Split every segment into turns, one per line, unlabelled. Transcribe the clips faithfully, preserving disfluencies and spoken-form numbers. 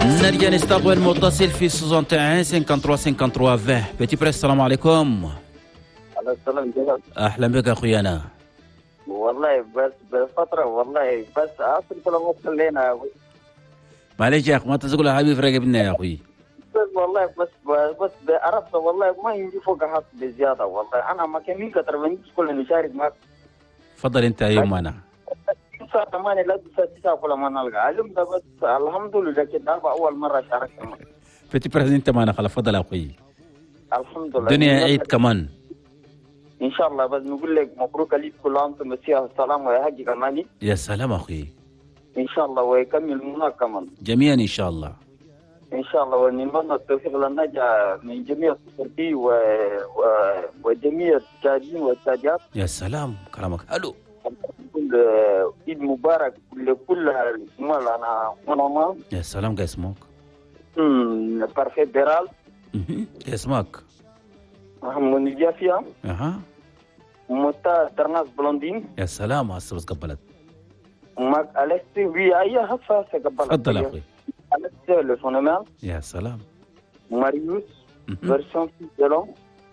نرجع نستقبل متصل في واحد وستين خمسة وثلاثين خمسة وثلاثين عشرين. بيتي بريس السلام عليكم.
على السلام جلال.
اهلا بك اخوي. انا
والله بس بفتره والله بس اصل كل ما خلينا
معلش يا اخي ما تقول حبيبي فرق بينا يا اخوي.
بس والله بس بس عرفت والله ما يجي فوق حق بزياده والله انا ما كان من كتر من كل نشارك معك.
تفضل انت يوم انا
الساعه ثمانية لا الساعه تسعة كل ما نلقى علم ده بس الحمد لله كده اول مره شاركت معك.
بيتي بريس انت معنا خلاص. تفضل يا اخوي.
الحمد لله
الدنيا عيد كمان
ان شاء الله. بس نقول لك مبروك عليك كل عام وانتم بخير والسلام ويا حاج كمان.
يا سلام اخوي
ان شاء الله ويكمل منك كمان
جميعا ان شاء الله
ان شاء الله. ونتمنى التوفيق للنجاح من جميع الصحفيين و... و... وجميع التاجين والتاجات.
يا سلام كلامك حلو.
كل عيد مبارك لكل الشمال. انا منى
يا سلام كيف اسمك؟
امم بارفي بيرال
كيف اسمك؟
محمد نجافيا.
اها
متا درناس بلوندين.
يا سلام هسه بس قبلت
ماك اليكسي وي اي هسه قبلت.
تفضل يا اخوي.
اليكسي الفونومال.
يا سلام
ماريوس فيرسون فيلون.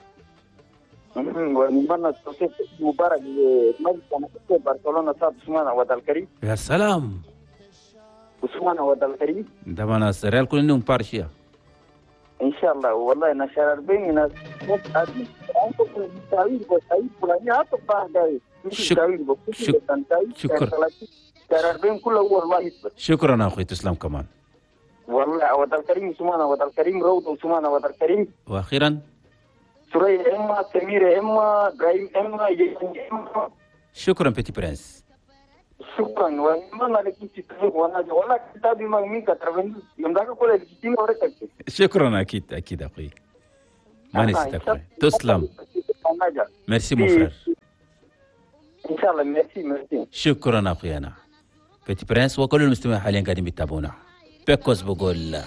ونتمنى التوفيق مبارك لمجلس برشلونه صاحب عثمان عوض الكريم.
يا سلام
عثمان عوض الكريم
ده ما ناس ريال كل انهم بارشيا
ان شاء الله. والله نشر أربعين ناس ادمي انتم بتساوي بتساوي فلاني هاتوا بعد
شكرا شكرا
شهر أربعين كله والله.
شكرا اخوي تسلم كمان.
والله عوض الكريم عثمان عوض الكريم روض عثمان عوض الكريم.
واخيرا
سوريا اما سمير اما ابراهيم اما اما.
شكرا بيتي برنس.
شكرا. ونتمنى لك تتفق وانا والله كتابي ما من كتر من يوم ذاك كل اللي كتير وريتك.
شكرا اكيد اكيد اخوي ما نسيتك. تسلم. ميرسي مفرر.
ان شاء الله ميرسي ميرسي.
شكرا اخوي. انا بيتي برنس وكل المستمعين حاليا قاعدين بيتابعونا. بيكوس بقول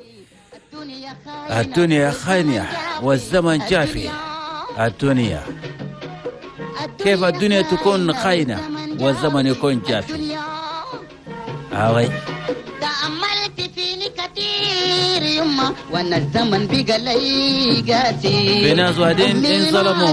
الدنيا خانية والزمن جافي. الدنيا كيف الدنيا تكون خاينة والزمن يكون جافي. هاوي
تأملت فيني كتير يما وانا الزمن بقى لي قاسي.
في ناس واحدين انظلموا